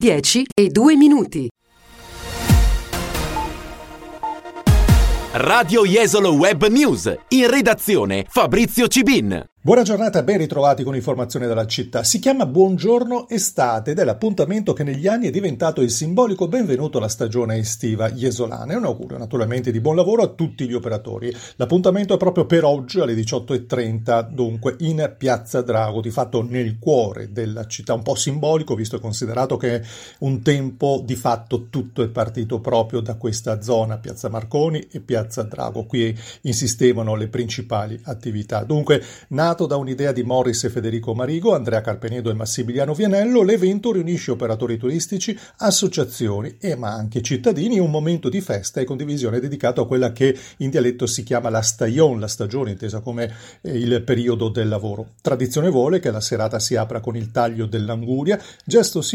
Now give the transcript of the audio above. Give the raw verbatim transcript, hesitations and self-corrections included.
dieci e due minuti. Radio Jesolo Web News, in redazione Fabrizio Cibin. Buona giornata, ben ritrovati con informazioni dalla città. Si chiama Buongiorno Estate ed è l'appuntamento che negli anni è diventato il simbolico benvenuto alla stagione estiva jesolana. È un augurio naturalmente di buon lavoro a tutti gli operatori. L'appuntamento è proprio per oggi alle diciotto e trenta, dunque in Piazza Drago, di fatto nel cuore della città, un po' simbolico visto e considerato che un tempo di fatto tutto è partito proprio da questa zona, Piazza Marconi e Piazza Drago. Qui insistevano le principali attività. Dunque, nato da un'idea di Morris e Federico Marigo, Andrea Carpenedo e Massimiliano Vianello, l'evento riunisce operatori turistici, associazioni e ma anche cittadini in un momento di festa e condivisione dedicato a quella che in dialetto si chiama la stagione, la stagione intesa come eh, il periodo del lavoro. Tradizione vuole che la serata si apra con il taglio dell'anguria, gesto